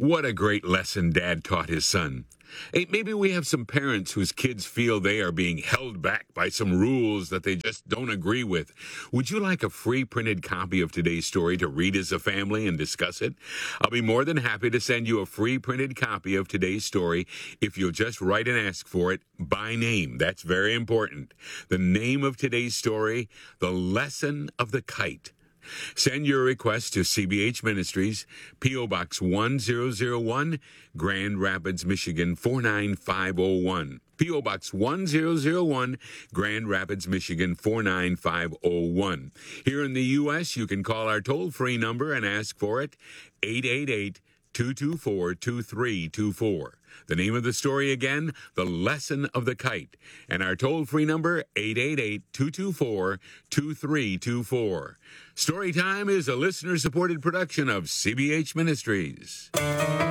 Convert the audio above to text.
What a great lesson Dad taught his son. Hey, maybe we have some parents whose kids feel they are being held back by some rules that they just don't agree with. Would you like a free printed copy of today's story to read as a family and discuss it? I'll be more than happy to send you a free printed copy of today's story if you'll just write and ask for it by name. That's very important. The name of today's story, The Lesson of the Kite. Send your request to CBH Ministries, P.O. Box 1001, Grand Rapids, Michigan 49501. P.O. Box 1001, Grand Rapids, Michigan 49501. Here in the U.S., you can call our toll-free number and ask for it, 888-224-2324. The name of the story again, The Lesson of the Kite. And our toll-free number, 888-224-2324. Storytime is a listener-supported production of CBH Ministries.